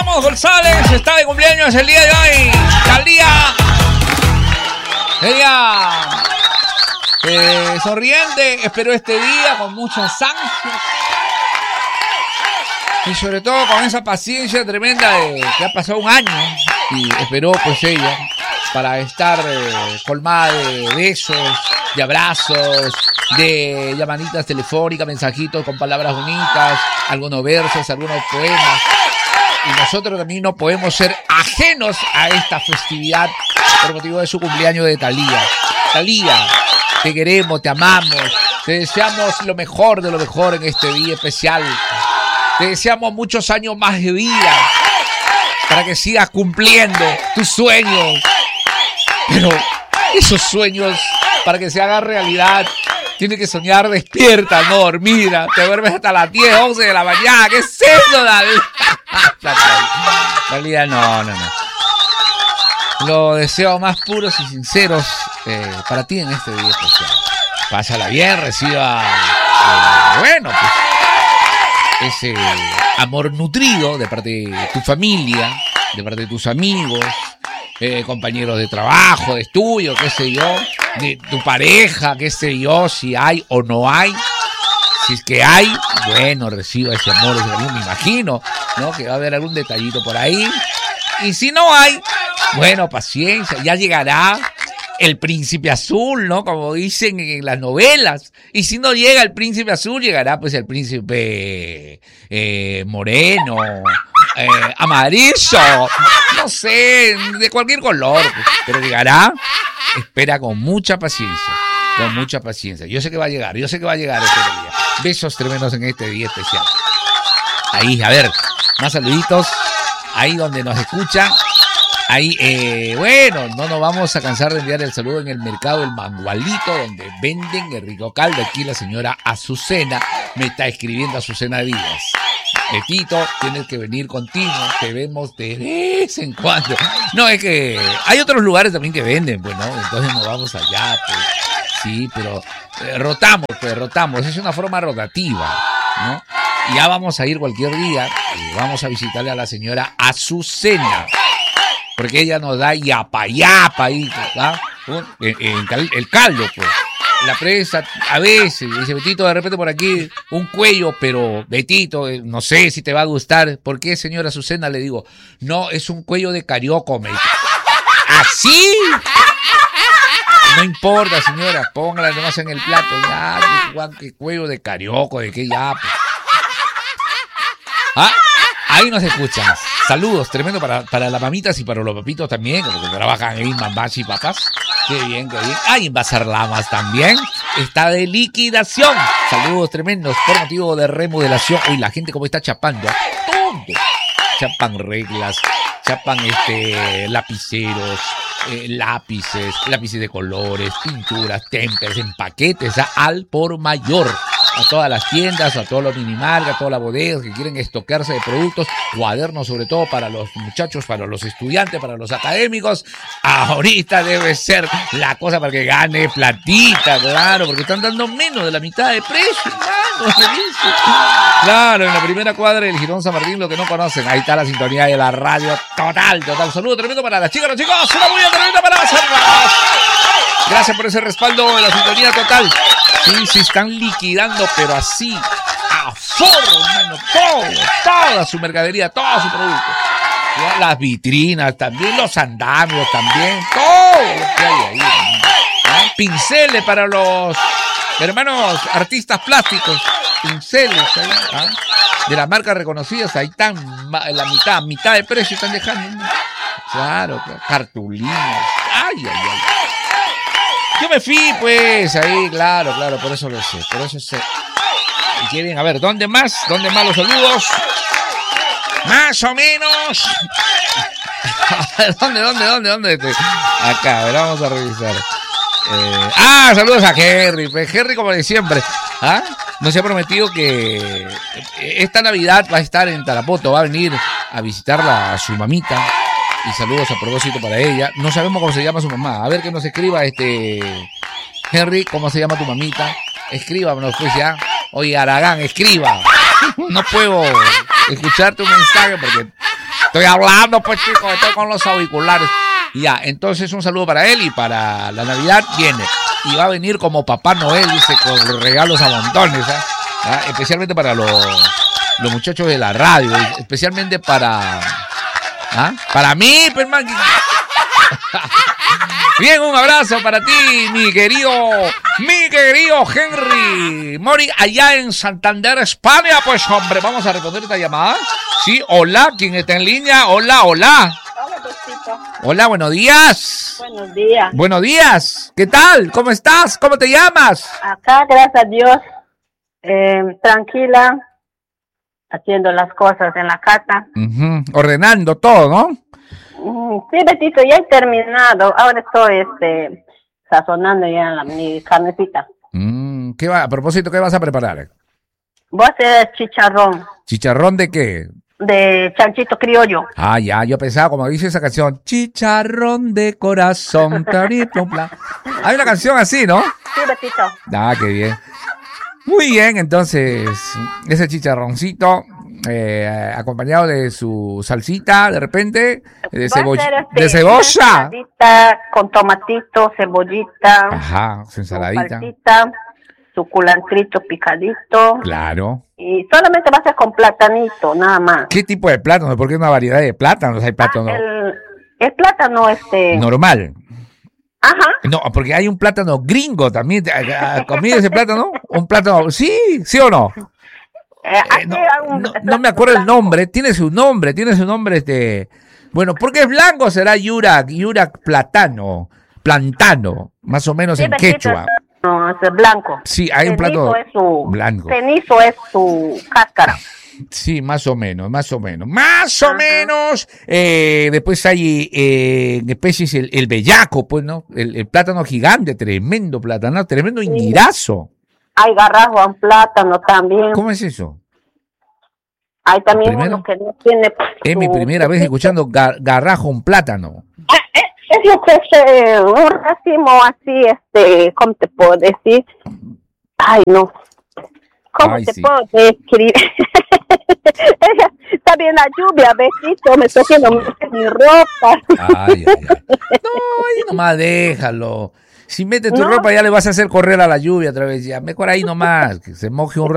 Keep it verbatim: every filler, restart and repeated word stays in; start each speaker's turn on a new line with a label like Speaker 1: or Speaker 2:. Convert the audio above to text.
Speaker 1: Ramos González está de cumpleaños el día de hoy. Talía. Ella eh, sonriente, esperó este día con muchas ansias. Y sobre todo con esa paciencia tremenda de que ha pasado un año. Y esperó pues ella para estar eh, colmada de besos, de abrazos, de llamaditas telefónicas, mensajitos con palabras bonitas, algunos versos, algunos poemas. Y nosotros también no podemos ser ajenos a esta festividad por motivo de su cumpleaños de Talía. Talía, te queremos, te amamos, te deseamos lo mejor de lo mejor en este día especial. Te deseamos muchos años más de vida para que sigas cumpliendo tus sueños. Pero esos sueños, para que se hagan realidad, tienes que soñar despierta, no dormida. Te duermes hasta las diez, once de la mañana. ¿Qué es eso, David? Talía, no, no, no. Los deseos más puros y sinceros eh, para ti en este día especial. Pásala bien, reciba, eh, bueno, pues, ese amor nutrido de parte de tu familia, de parte de tus amigos, eh, compañeros de trabajo, de estudio, qué sé yo, de tu pareja, qué sé yo, si hay o no hay. Si es que hay, bueno, reciba ese amor, ese cariño, me imagino, ¿no? Que va a haber algún detallito por ahí. Y si no hay, bueno, paciencia, ya llegará el príncipe azul, ¿no? Como dicen en las novelas. Y si no llega el príncipe azul, llegará pues el príncipe eh, moreno, eh, amarillo, no sé, de cualquier color, pues, pero llegará. Espera con mucha paciencia, con mucha paciencia. Yo sé que va a llegar, yo sé que va a llegar este día. Besos tremendos en este día especial. Ahí, a ver, más saluditos. Ahí donde nos escuchan. Ahí, eh, bueno, no nos vamos a cansar de enviar el saludo en el mercado El Mangualito, donde venden el rico caldo. Aquí la señora Azucena me está escribiendo, Azucena Díaz. Betito, tienes que venir contigo, te vemos de vez en cuando. No, es que hay otros lugares también que venden, pues, ¿no? Entonces nos vamos allá, pues. Sí, pero eh, rotamos, pues, rotamos. Es una forma rotativa, ¿no? Y ya vamos a ir cualquier día y vamos a visitarle a la señora Azucena. Porque ella nos da yapa, yapa ahí, ¿verdad? El caldo, pues. La presa, a veces, dice Betito, de repente por aquí, un cuello, pero Betito, no sé si te va a gustar. ¿Por qué, señora Azucena? Le digo, no, es un cuello de carioco, me dice. ¿Así? No importa, señora, póngala nomás en el plato. Ya, qué cuello de carioco, de qué ya, pues. Ah, ahí nos escuchan. Saludos, tremendo para, para las mamitas y para los papitos también, porque trabajan ahí mamás y papás. Qué bien, qué bien. Hay en Bazar Lamas también. Está de liquidación. Saludos tremendos por motivo de remodelación. Uy, la gente como está chapando. Todo. Chapan reglas, chapan este lapiceros, eh, lápices, lápices de colores, pinturas, témperes, en paquetes, ¿ah? Al por mayor. A todas las tiendas, a todos los minimarcas, a todas las bodegas que quieren estoquearse de productos, cuadernos sobre todo para los muchachos, para los estudiantes, para los académicos. Ahorita debe ser la cosa para que gane platita, claro, porque están dando menos de la mitad de precio, hermano. Claro, en la primera cuadra del Girón San Martín, lo que no conocen, ahí está la sintonía de la radio total, total. Saludo tremendo para las chicas, los chicos, una muy tremenda para hacerlas. Gracias por ese respaldo de la sintonía total. Sí, sí, están liquidando, pero así, a forro, hermano, todo, toda su mercadería, todo su producto. Las vitrinas también, los andamios también, todo lo que hay ahí. ¿Ah? Pinceles para los hermanos artistas plásticos, pinceles ahí, ¿ah? De las marcas reconocidas, ahí están, la mitad, mitad de precio están dejando. Claro, cartulinas, ay, ay, ay. Yo me fui, pues, ahí, claro, claro, por eso lo sé, por eso sé. Y quieren, a ver, ¿dónde más? ¿Dónde más los saludos? Más o menos. A ver, ¿dónde, dónde, dónde, dónde? Acá, a ver, vamos a revisar. Eh, ah, saludos a Henry, pues, Henry como de siempre. ¿Ah? Nos ha prometido que esta Navidad va a estar en Tarapoto, va a venir a visitarla a su mamita. Y saludos a propósito para ella. No sabemos cómo se llama su mamá. A ver que nos escriba este Henry, ¿cómo se llama tu mamita? Escríbanos pues ya. Oye, Aragán, escriba. No puedo escucharte un mensaje porque Estoy hablando, pues, chicos, estoy con los auriculares. Y ya, entonces un saludo para él y para la Navidad viene. Y va a venir como Papá Noel, dice, con regalos a montones, ¿eh? ¿Ah? Especialmente para los, los muchachos de la radio, especialmente para... ¿Ah? Para mí, pues, man. Bien, un abrazo para ti, mi querido, mi querido Henry Mori, allá en Santander, España. Pues, hombre, vamos a responder esta llamada. Sí, hola, ¿quién está en línea? Hola, hola.
Speaker 2: Hola, Tostito.
Speaker 1: Hola, buenos días.
Speaker 2: Buenos días.
Speaker 1: Buenos días. ¿Qué tal? ¿Cómo estás? ¿Cómo te llamas?
Speaker 2: Acá, gracias a Dios, eh, tranquila, haciendo las cosas en la casa.
Speaker 1: Uh-huh. Ordenando todo, ¿no?
Speaker 2: Sí, Betito, ya he terminado. Ahora estoy este, sazonando ya la, mi carnecita.
Speaker 1: Mm, ¿qué va? A propósito, ¿qué vas a preparar?
Speaker 2: Voy a hacer chicharrón.
Speaker 1: ¿Chicharrón de qué?
Speaker 2: De chanchito criollo.
Speaker 1: Ah, ya, yo pensaba, como dice esa canción, chicharrón de corazón. Hay una canción así, ¿no?
Speaker 2: Sí, Betito.
Speaker 1: Ah, qué bien. Muy bien, entonces, ese chicharroncito... Eh, acompañado de su salsita de repente de, cebo
Speaker 2: este,
Speaker 1: de cebolla
Speaker 2: con tomatito, cebollita,
Speaker 1: ajá, su ensaladita,
Speaker 2: su, su culantrito picadito,
Speaker 1: claro,
Speaker 2: y solamente va a ser con platanito, nada más.
Speaker 1: ¿Qué tipo de plátano? Porque hay una variedad de plátanos, hay plátano
Speaker 2: ah, el, el plátano este
Speaker 1: normal.
Speaker 2: Ajá.
Speaker 1: No, porque hay un plátano gringo también. ¿Comí ese plátano? Un plátano, sí, sí o no. Eh, no, no, no me acuerdo el nombre, tiene su nombre, tiene su nombre este, bueno, porque es blanco será yurak, yurak platano, plantano, más o menos sí, en quechua.
Speaker 2: No, es blanco.
Speaker 1: Sí, hay cenizo un plato
Speaker 2: es su,
Speaker 1: blanco.
Speaker 2: Cenizo es su cáscara.
Speaker 1: Sí, más o menos, más o menos, más Ajá. o menos. Eh, después hay eh, especies el, el bellaco, pues, ¿no? El, el plátano gigante, tremendo plátano, tremendo sí. Ingirazo.
Speaker 2: Hay garrajo en plátano también.
Speaker 1: ¿Cómo es eso?
Speaker 2: Hay también uno que no tiene...
Speaker 1: Es su... mi primera vez escuchando gar, garrajo en plátano.
Speaker 2: Ah, es, es lo que es eh, un racimo así, este, ¿cómo te puedo decir? Ay, no. ¿Cómo Ay, te sí. puedo describir? Está bien la lluvia, besito, me estoy haciendo mi ropa.
Speaker 1: Ay, ay, ay. No, ahí nomás déjalo. Si metes tu no. ropa ya le vas a hacer correr a la lluvia otra vez. Ya, mejor ahí nomás, que se moje un rato.